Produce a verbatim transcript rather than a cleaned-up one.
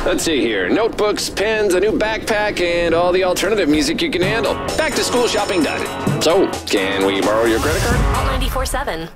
Let's see here. Notebooks, pens, a new backpack, and all the alternative music you can handle. Back to school shopping done. So, can we borrow your credit card? ninety-four seven.